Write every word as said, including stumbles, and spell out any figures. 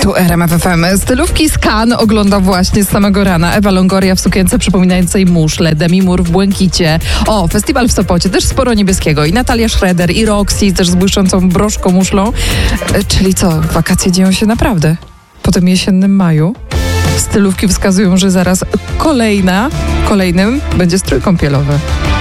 Tu R M F F M. Stylówki z Cannes ogląda właśnie z samego rana. Ewa Longoria w sukience przypominającej muszle, Demi Moore w błękicie. O, festiwal w Sopocie, też sporo niebieskiego. I Natalia Schroeder, i Roxy, też z błyszczącą broszką muszlą. E, czyli co, wakacje dzieją się naprawdę? Po tym jesiennym maju stylówki wskazują, że zaraz kolejna, kolejnym będzie strój kąpielowy.